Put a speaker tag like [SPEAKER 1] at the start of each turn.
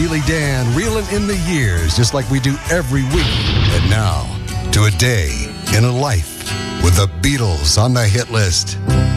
[SPEAKER 1] Steely Dan reeling in the years just like we do every week. And now, to a day in a life with the Beatles on the hit list.